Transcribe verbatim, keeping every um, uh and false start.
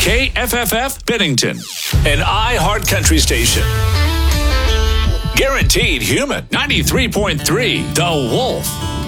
K F F F Bennington, an iHeart Country station. Guaranteed Human, ninety-three point three, The Wolf.